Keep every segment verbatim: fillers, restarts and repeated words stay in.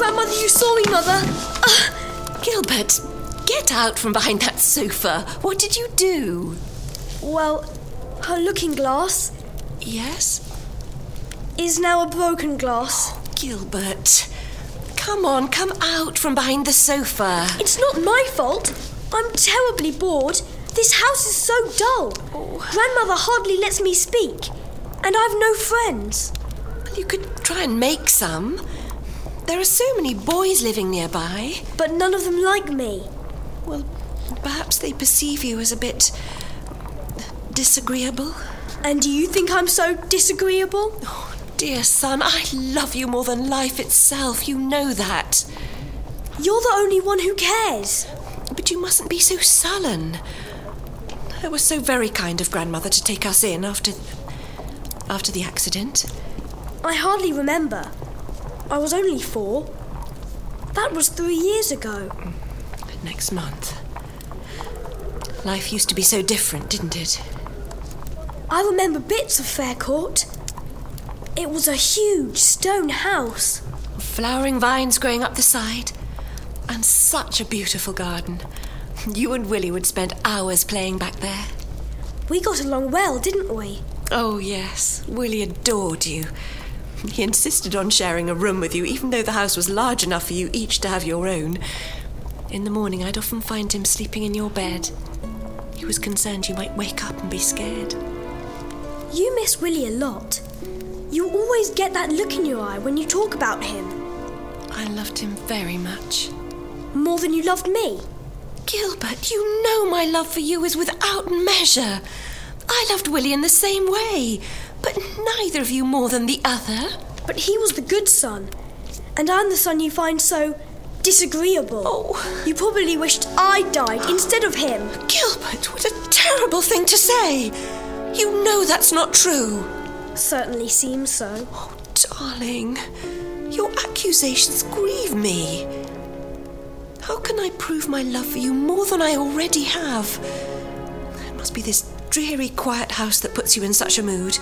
Grandmother, you saw me, Mother. Uh, Gilbert, get out from behind that sofa. What did you do? Well, her looking glass... Yes? ...is now a broken glass. Oh, Gilbert, come on, come out from behind the sofa. It's not my fault. I'm terribly bored. This house is so dull. Oh. Grandmother hardly lets me speak. And I've no friends. Well, you could try and make some. There are so many boys living nearby. But none of them like me. Well, perhaps they perceive you as a bit... disagreeable. And do you think I'm so disagreeable? Oh, dear son, I love you more than life itself. You know that. You're the only one who cares. But you mustn't be so sullen. It was so very kind of Grandmother to take us in after... after the accident. I hardly remember. I was only four. That was three years ago. Next month. Life used to be so different, didn't it? I remember bits of Faircourt. It was a huge stone house. Flowering vines growing up the side. And such a beautiful garden. You and Willie would spend hours playing back there. We got along well, didn't we? Oh, yes. Willie adored you. He insisted on sharing a room with you, even though the house was large enough for you each to have your own. In the morning, I'd often find him sleeping in your bed. He was concerned you might wake up and be scared. You miss Willie a lot. You always get that look in your eye when you talk about him. I loved him very much. More than you loved me? Gilbert, you know my love for you is without measure. I loved Willie in the same way, but neither of you more than the other. But he was the good son, and I'm the son you find so disagreeable. Oh. You probably wished I died instead of him. Gilbert, what a terrible thing to say. You know that's not true. Certainly seems so. Oh, darling, your accusations grieve me. How can I prove my love for you more than I already have? It must be this dreary, quiet house that puts you in such a mood.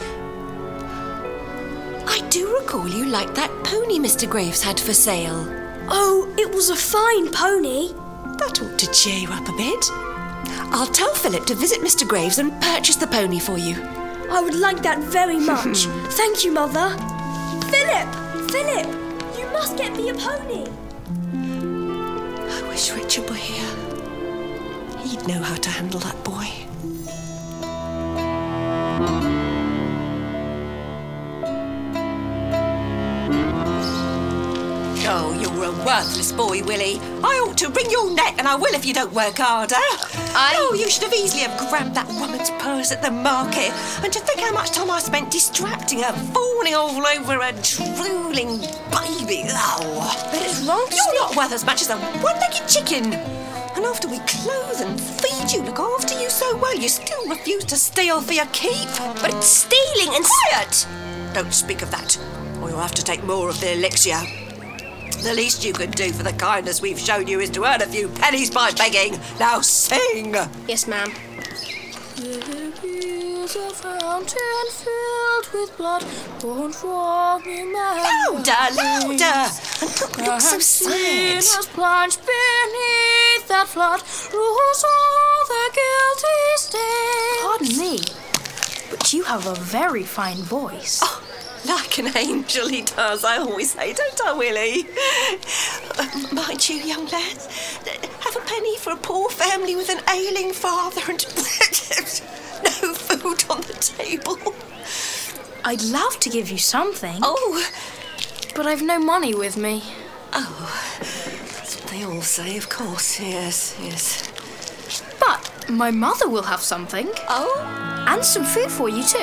I do recall you liked that pony Mister Graves had for sale. Oh, it was a fine pony. That ought to cheer you up a bit. I'll tell Philip to visit Mister Graves and purchase the pony for you. I would like that very much. Thank you, Mother. Philip! Philip! You must get me a pony. I wish Richard were here. He'd know how to handle that boy. Oh, you're a worthless boy, Willie. I ought to wring your neck, and I will if you don't work harder. I... Oh, you should have easily have grabbed that woman's purse at the market. And to think how much time I spent distracting her, fawning all over a drooling baby. Oh. But it's wrong to You're steal... not worth as much as a one-legged chicken. And after we clothe and feed you, look after you so well, you still refuse to steal for your keep. But it's stealing and... Quiet! Don't speak of that, or you'll have to take more of the elixir. The least you can do for the kindness we've shown you is to earn a few pennies by begging. Now sing! Yes, ma'am. There is a fountain filled with blood, born from Emmanuel. Louder, louder! And don't look so sad. Sinners plunged beneath that flood, rose all the guilty stain. Pardon me, but you have a very fine voice. Oh, like an angel he does, I always say, don't I, Willie? Uh, mind you, young lads, have a penny for a poor family with an ailing father and no food on the table. I'd love to give you something. Oh, but I've no money with me. oh, that's what they all say, of course, yes, yes. But my mother will have something. Oh? And some food for you too.